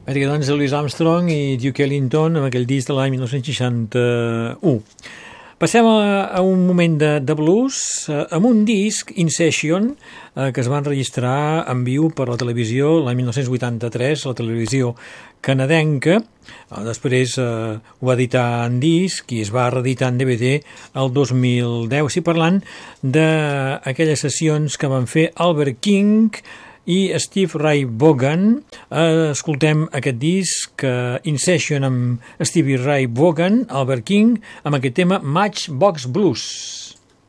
Perquè doncs Louis Armstrong i Duke Ellington amb aquell disc de l'any 1961. Passem a un moment de blues amb un disc, In Session, que es va enregistrar en viu per la televisió l'any 1983, la televisió canadenca. Després ho va editar en disc i es va reeditar en DVD el 2010. Estic parlant d'aquelles sessions que van fer Albert King i Steve Ray Vaughan. Escoltem aquest disc In Session amb Stevie Ray Vaughan, Albert King, amb aquest tema Matchbox Blues.